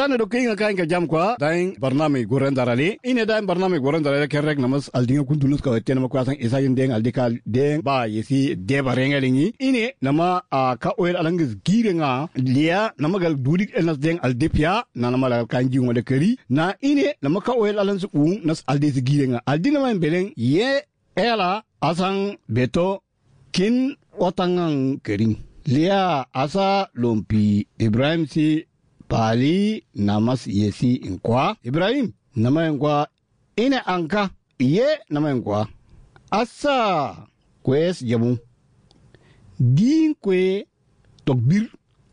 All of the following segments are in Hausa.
Tana do kinga kainga jam kwa dain barnami goren darale ine dain barnami goren darale kerrek namas aldinga kuntunus ka wetena ma kwasan isa yindeng aldikal deng ba yesi deba rengalingi ine nama ka oil alangis girenga lia namagal dudik enas deng aldepia na namala kanji ngole keri na ine nama ka oil alans nas aldesi girenga aldina ma beleng ye ela asang beto kin otangang kering lia asa lompi Ibrahim si pali namas yesi inkwa Ibrahim nama inkwa ine anka ye nama inkwa asa kwes jamu din kwe tokbir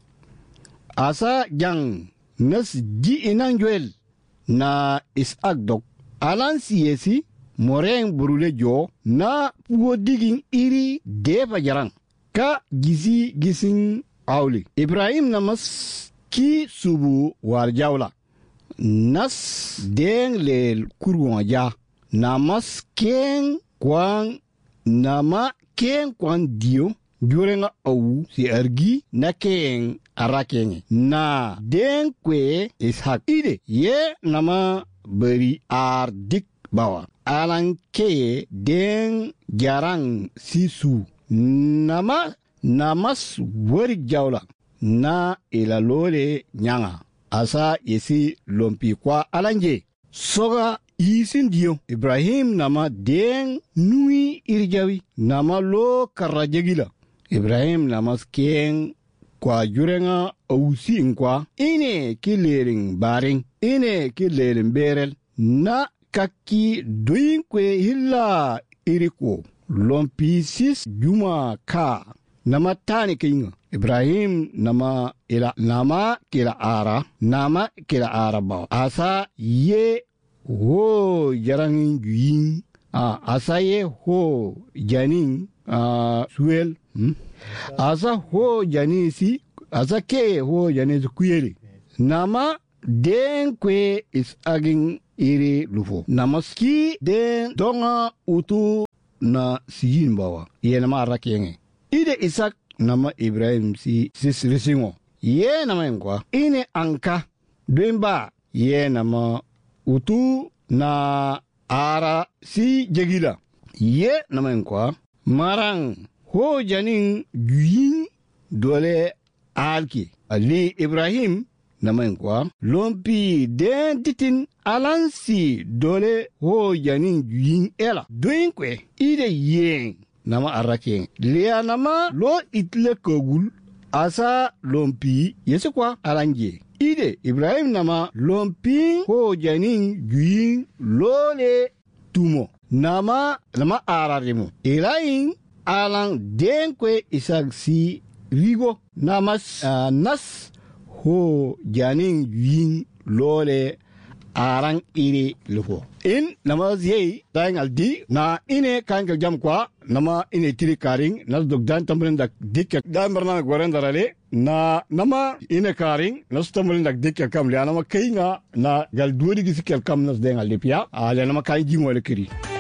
asa jang nas ji inanjuel na Isaac dok alan siyesi moreng burule jo na pugo diging iri deva jarang ka gising awli Ibrahim namas ki subu warjawla nas deng lel kurwaja namas ken kwang nama ken kwang dio jurenga au si argi na ken arakenge na deng kwe Ishak ide ye nama beri ardik bawa alang ke deng jarang sisu nama namas warik jawla na ilalole nyanga asa yesi lompi kwa alanje soga isin dio Ibrahim nama deng nui irjawi nama lo karajegila Ibrahim nama skeng kwa jurenga ausi inkwa ine kilering baring ine kilering berel na kaki doin kwe hilla iriko lompi sis juma ka nama tani kinga Ibrahim nama kila ara ba asa ye ho jarang juing asa ye ho janing suel asa ho janisi asa ke ho janisi kuyeli nama den kwe is aging iri lufo namaski den donga utu na sijin bawa ye nama arakenge ide Isaac nama Ibrahim si sisrisingo ye nama inkwa ine anka dwimba ye nama utu na ara si jegila ye nama inkwa marang ho janing juyin dole alki ali Ibrahim nama inkwa lompi den titin alansi dole ho janing juyin ela dwinkwe ide yeng nama arake lia nama lo itle kogul asa lompi yese kwa alanje ide Ibrahim nama lompi ho janing juin lole tumo nama ararimo ilain alang denkwe Isaac si rigo nama nas ho janing juin lole arang iri lufo in nama ziyei daing aldi na ine kanka jam kwa nama ine tiri karing nas dogdan tamrin dak dikya dan barnamij goren darale na nama ine karing nas tamrin dak dikya kam le nama kainga na gal duodi gisikel kam nas deng aldi pia ale nama kain jingwale kiri